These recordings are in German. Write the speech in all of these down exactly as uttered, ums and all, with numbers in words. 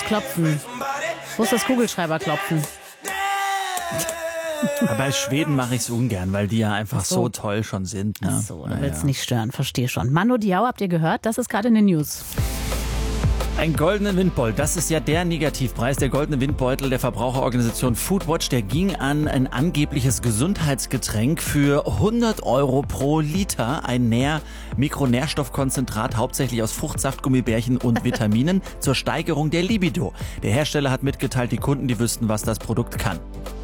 Klopfen? Wo ist das Kugelschreiberklopfen? Bei Schweden mache ich es ungern, weil die ja einfach so. so toll schon sind. Ne? Ach so, du naja. willst nicht stören, verstehe schon. Manu Diao, habt ihr gehört? Das ist gerade in den News. Ein goldener Windbeutel, das ist ja der Negativpreis, der goldene Windbeutel der Verbraucherorganisation Foodwatch, der ging an ein angebliches Gesundheitsgetränk für hundert Euro pro Liter. Ein Nähr-Mikronährstoffkonzentrat, hauptsächlich aus Fruchtsaft, Gummibärchen und Vitaminen zur Steigerung der Libido. Der Hersteller hat mitgeteilt, die Kunden, die wüssten, was das Produkt kann.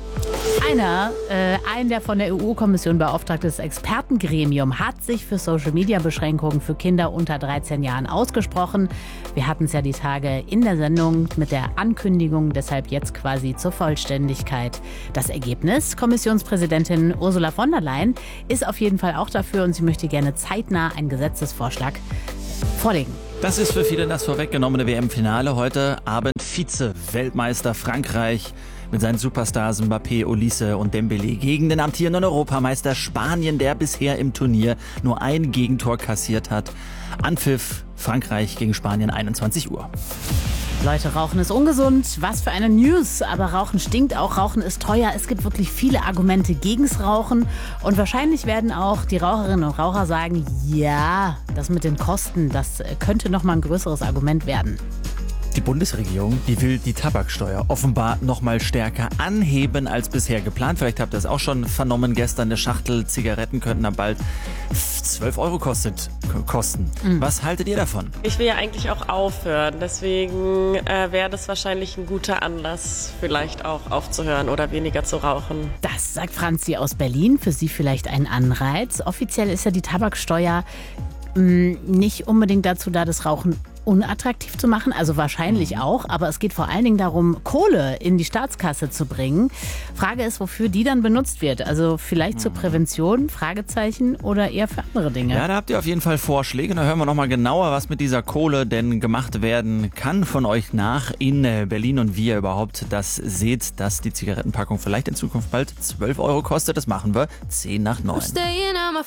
Einer, äh, ein der von der E U-Kommission beauftragtes Expertengremium hat sich für Social-Media-Beschränkungen für Kinder unter dreizehn Jahren ausgesprochen. Wir hatten es ja die Tage in der Sendung mit der Ankündigung, deshalb jetzt quasi zur Vollständigkeit. Das Ergebnis: Kommissionspräsidentin Ursula von der Leyen ist auf jeden Fall auch dafür und sie möchte gerne zeitnah einen Gesetzesvorschlag vorlegen. Das ist für viele das vorweggenommene W M-Finale. Heute Abend Vize-Weltmeister Frankreich mit seinen Superstars Mbappé, Olise und Dembélé gegen den amtierenden Europameister Spanien, der bisher im Turnier nur ein Gegentor kassiert hat. Anpfiff Frankreich gegen Spanien, einundzwanzig Uhr. Leute, Rauchen ist ungesund. Was für eine News. Aber Rauchen stinkt auch. Rauchen ist teuer. Es gibt wirklich viele Argumente gegens Rauchen. Und wahrscheinlich werden auch die Raucherinnen und Raucher sagen, ja, das mit den Kosten, das könnte noch mal ein größeres Argument werden. Die Bundesregierung, die will die Tabaksteuer offenbar noch mal stärker anheben als bisher geplant. Vielleicht habt ihr es auch schon vernommen gestern. Eine Schachtel Zigaretten könnten dann bald zwölf Euro kostet, kosten. Mhm. Was haltet ihr davon? Ich will ja eigentlich auch aufhören. Deswegen äh, wäre das wahrscheinlich ein guter Anlass, vielleicht auch aufzuhören oder weniger zu rauchen. Das sagt Franzi aus Berlin. Für sie vielleicht ein Anreiz. Offiziell ist ja die Tabaksteuer mh, nicht unbedingt dazu da, das Rauchen unattraktiv zu machen, also wahrscheinlich auch, aber es geht vor allen Dingen darum, Kohle in die Staatskasse zu bringen. Frage ist, wofür die dann benutzt wird. Also vielleicht zur Prävention, Fragezeichen, oder eher für andere Dinge. Ja, da habt ihr auf jeden Fall Vorschläge. Da hören wir nochmal genauer, was mit dieser Kohle denn gemacht werden kann von euch nach in Berlin und wie ihr überhaupt das seht, dass die Zigarettenpackung vielleicht in Zukunft bald zwölf Euro kostet. Das machen wir zehn nach neun.